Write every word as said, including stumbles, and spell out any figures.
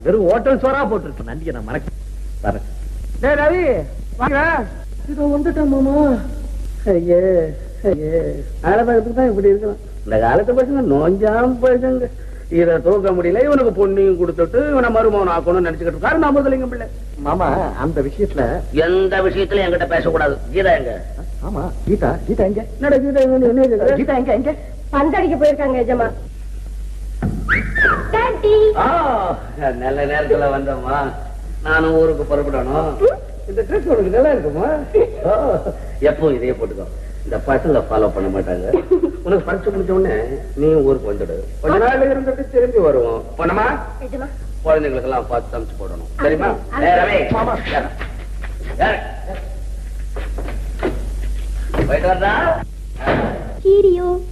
வெறும் ஹோட்டல் சோறா போட்டுருக்கு. நன்றியை நான் மறக்க வரேன். டேய் ரவி வாங்க. இதோ வந்துட்டேன் மாமா. ஐயே ஐயே அழகத்துக்கு தான் இப்படி இருக்கலாம். இந்த காலத்து பசங்க நோஞ்சாம பசங்க. இதை தூக்க முடியல. இவனுக்கு பொண்ணையும் கொடுத்துட்டு இவனை மருமகன் ஆக்கணும்னு நினைச்சுக்கிட்டு இருக்காரு நாமதலிங்கம் பிள்ளை. மாமா அந்த விஷயத்துல எந்த விஷயத்துல என்கிட்ட பேசக்கூடாது. கீதா எங்க? ஆமா கீதா கீதா எங்க? என்னடா கீதா எங்க? என்ன கேக்குற? கீதா எங்க எங்க? பந்தடிக்க போயிருக்காங்க எஜமா. நல்ல நேரத்துல வந்தோமா. நானும் ஊருக்கு புறப்படணும். இந்த ட்ரெஸ் உனக்கு நல்லா இருக்குமா? எப்போ இதையே போட்டுக்கோ. இந்த பசங்க ஃபாலோ பண்ண மாட்டாங்க. உனக்கு பரிசு முடிச்ச உடனே நீ ஊருக்கு வந்துடு. கொஞ்ச நாள் இருந்துட்டு திரும்பி வருவோம். போனமா குழந்தைங்களுக்கு எல்லாம் பார்த்து சமைச்சு போடணும். சரிமா? போயிட்டு வரா.